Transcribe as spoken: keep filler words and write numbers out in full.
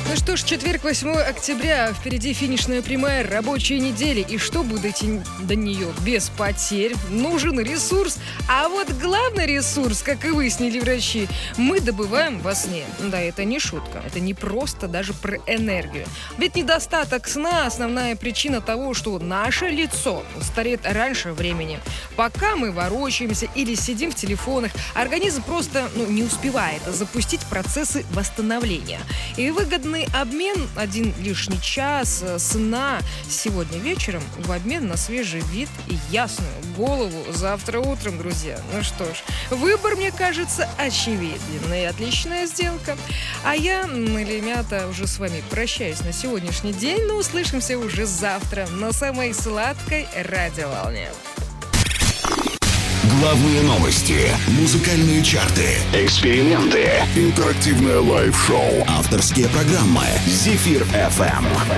Ну что ж, четверг, восьмое октября, впереди финишная прямая рабочей недели. И чтобы дойти до нее без потерь, нужен ресурс. А вот главный ресурс, как и выяснили врачи, мы добываем во сне. Да, это не шутка, это не просто даже про энергию. Ведь недостаток сна – основная причина того, что наше лицо стареет раньше времени. Пока мы ворочаемся или сидим в телефонах, организм просто ну, не успевает запустить процессы восстановления. И выгодный обмен один лишний час сна сегодня вечером в обмен на свежий вид и ясную голову завтра утром, друзья. Ну что ж, выбор, мне кажется, очевиден. И отличная сделка. А я, Налимята, уже с вами прощаюсь на сегодняшний день, но услышимся уже завтра на самой сладкой радиоволне. Главные новости, музыкальные чарты, эксперименты, интерактивное лайв-шоу, авторские программы. Зефир эф эм.